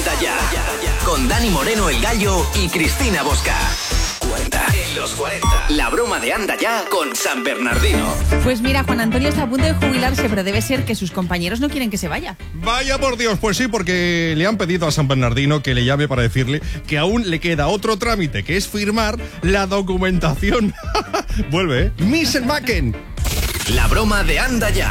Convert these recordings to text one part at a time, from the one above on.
Anda Ya. Con Dani Moreno el Gallo y Cristina Bosca. 40. En los 40. La broma de Anda Ya con San Bernardino. Pues mira, Juan Antonio está a punto de jubilarse, pero debe ser que sus compañeros no quieren que se vaya. Vaya por Dios, pues sí, porque le han pedido a San Bernardino que le llame para decirle que aún le queda otro trámite, que es firmar la documentación. Vuelve, ¿eh? Miss Macken. La broma de Anda Ya.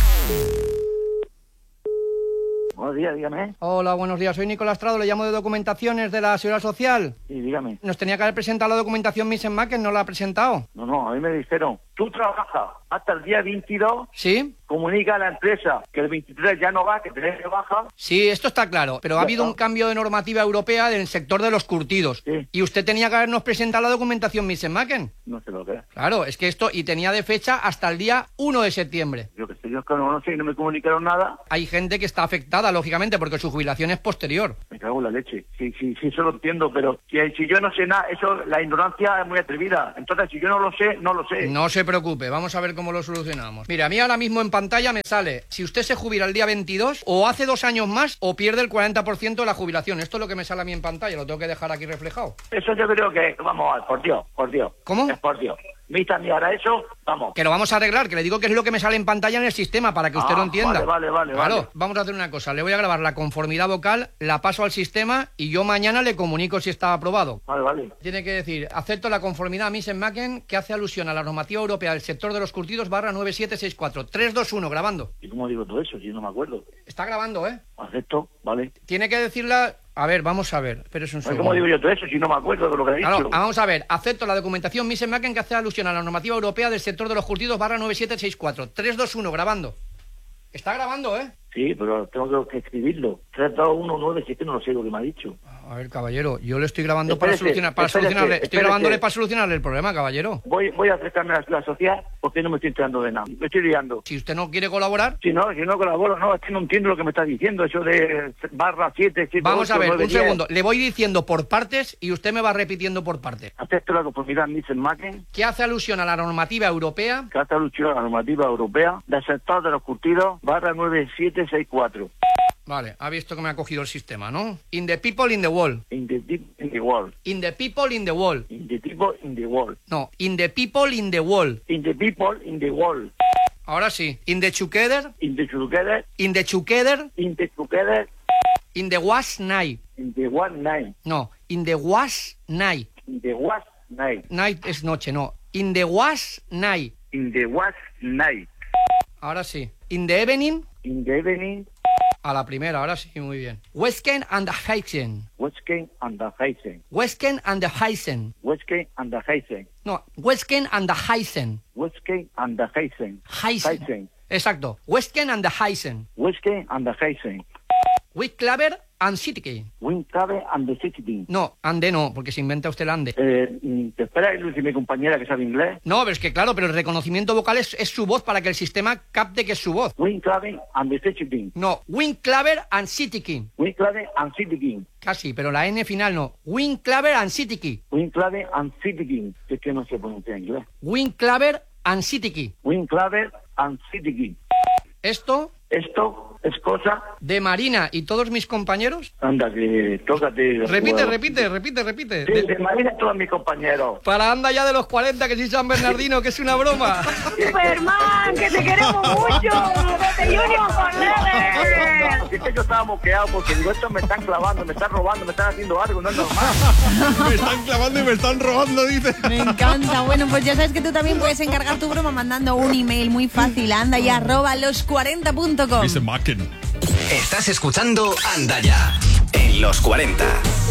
Buenos días, dígame. Hola, buenos días. Soy Nicolás Trado, le llamo de Documentaciones de la Seguridad Social. Sí, dígame. Nos tenía que haber presentado la documentación Miss Macken, ¿no la ha presentado? No, a mí me dijeron, tú trabajas hasta el día 22, ¿Sí? comunica a la empresa que el 23 ya no va, que tenés que bajar. Sí, esto está claro, pero ha habido un cambio de normativa europea en el sector de los curtidos. Sí. Y usted tenía que habernos presentado la documentación Miss Macken. No sé lo que es. Claro, es que esto, y tenía de fecha hasta el día 1 de septiembre. Yo que sé, yo es que no sé y no me comunicaron nada. Hay gente que está afectada, lógicamente, porque su jubilación es posterior. Me cago en la leche. Sí, eso lo entiendo, pero si yo no sé nada, eso, la ignorancia es muy atrevida. Entonces, si yo no lo sé, no lo sé. No se preocupe, vamos a ver cómo lo solucionamos. Mira, a mí ahora mismo en pantalla me sale, si usted se jubila el día 22, o hace 2 años más, o pierde el 40% de la jubilación. Esto es lo que me sale a mí en pantalla, lo tengo que dejar aquí reflejado. Eso yo creo que, vamos a ver, por Dios. ¿Cómo? Es por Dios. Mita ni ahora eso, vamos. Que lo vamos a arreglar, que le digo que es lo que me sale en pantalla en el sistema, para que usted lo entienda. Vale. Claro, vamos a hacer una cosa, le voy a grabar la conformidad vocal, la paso al sistema y yo mañana le comunico si está aprobado. Vale. Tiene que decir, acepto la conformidad Miss Macken que hace alusión a la normativa europea del sector de los curtidos /9764. 3, 2, 1, grabando. ¿Y cómo digo todo eso? Si no me acuerdo. Está grabando, ¿eh? Acepto, vale. Tiene que decirla... A ver, vamos a ver, pero es un segundo. ¿Cómo digo yo todo eso si no me acuerdo de lo que he dicho? Claro, vamos a ver, acepto la documentación Miss Macken que hace alusión a la normativa europea del sector de los curtidos /9764. 3, 2, 1, grabando. Está grabando, ¿eh? Sí, pero tengo que escribirlo. 32197, no lo sé lo que me ha dicho. A ver, caballero, yo le estoy grabando Espérese. estoy grabándole para solucionarle el problema, caballero. Voy a acercarme a la sociedad porque no me estoy enterando de nada. Me estoy liando. Si usted no quiere colaborar... Si no colaboro, no, es que no entiendo lo que me está diciendo, eso de /7, Vamos a ver, 9, un 10. segundo. Le voy diciendo por partes y usted me va repitiendo por partes. Acepto la conformidad Miss Macken, Que hace alusión a la normativa europea... que hace alusión a la normativa europea del sector de los curtidos /9764. Vale, ha visto que me ha cogido el sistema, ¿no? In the people in the wall. In the deep in the world. In the people in the wall. In the people in the world. No, in the people in the wall. In the people in the world. Ahora sí. In the together. In the together. In the together. In the together. In the was night. In the one night. No, in the was night. In the was night. Night es noche, no. In the was night. In the was night. Ahora sí. In the evening. In the evening. A la primera, ahora sí, muy bien. Westken and the Heisen. Westken and the Heisen. Westken and the Heisen. Westken and the Heisen. No, Westken and the Heisen. Westken and the Heisen. Heisen. Exacto. Westken and the Heisen. Westken and the Heisen. Wiklaver and City. Wincave and the City. No, ande no, porque se inventa usted el ande. ¿Te espera Lucy, mi compañera que sabe inglés? No, pero es que claro, pero el reconocimiento vocal es su voz para que el sistema capte que es su voz. Wincave and the City. No, Winclaver and City. Wincave and City. Casi, pero la N final no. Winclaver and City. Wincave and City. Es que no se pronuncia en inglés. Winclaver and City. Winclaver and City. Esto es cosa de Marina y todos mis compañeros. Anda, que tócate. Repite. Sí, de Marina y todos mis compañeros. Para Anda Ya de los 40, que soy San Bernardino, que es una broma. Superman, que te queremos mucho. Desde Junior con Lever. Así que yo estaba moqueado porque digo, estos me están clavando, me están robando, me están haciendo algo, no es normal. Me están clavando y me están robando, dice. Me encanta. Bueno, pues ya sabes que tú también puedes encargar tu broma mandando un email muy fácil a andaya@los40.com. Miss Macken. Estás escuchando Anda Ya en los 40.